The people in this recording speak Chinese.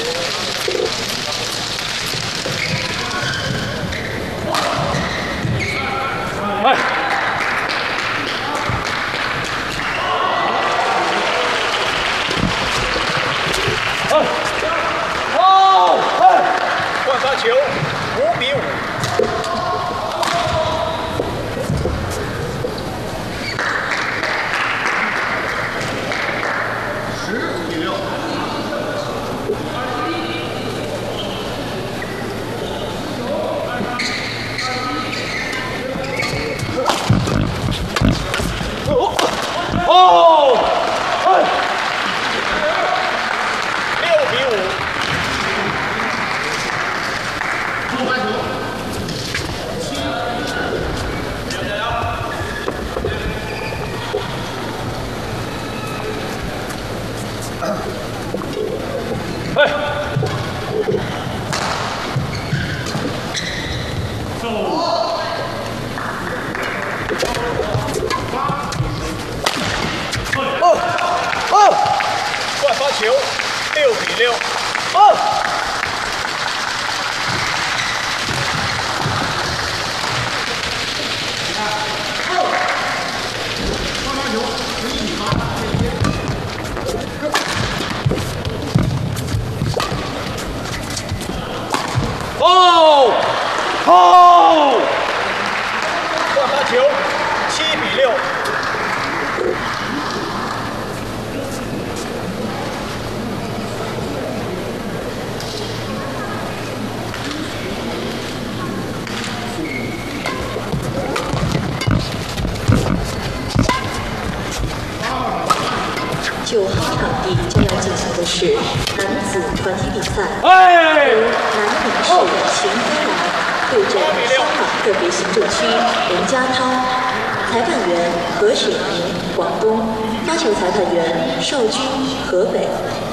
哎。 换发球，5比5。15比6。 哦！哎。 6比5。 哎， 换发球，6比6。 哦，哦， 换发球，7比6。 9号场地将要进行的是男子团体比赛， 哎， 由南宁市秦飞来对阵香港特别行政区林家涛，裁判员何雪明，广东，发球裁判员邵军，河北。